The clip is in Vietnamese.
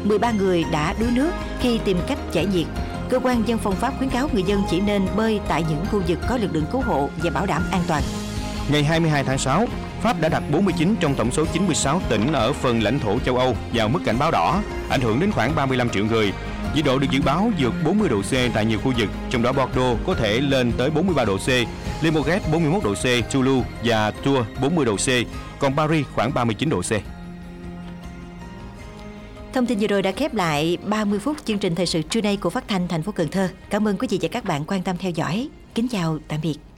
13 người đã đuối nước khi tìm cách giải nhiệt. Cơ quan dân phòng Pháp khuyến cáo người dân chỉ nên bơi tại những khu vực có lực lượng cứu hộ và bảo đảm an toàn. Ngày 22 tháng 6, Pháp đã đặt 49 trong tổng số 96 tỉnh ở phần lãnh thổ châu Âu vào mức cảnh báo đỏ, ảnh hưởng đến khoảng 35 triệu người. Nhiệt độ được dự báo vượt 40 độ C tại nhiều khu vực, trong đó Bordeaux có thể lên tới 43 độ C, Limoges 41 độ C, Toulouse và Tours 40 độ C, còn Paris khoảng 39 độ C. Thông tin vừa rồi đã khép lại 30 phút chương trình thời sự trưa nay của Phát thanh thành phố Cần Thơ. Cảm ơn quý vị và các bạn quan tâm theo dõi. Kính chào tạm biệt.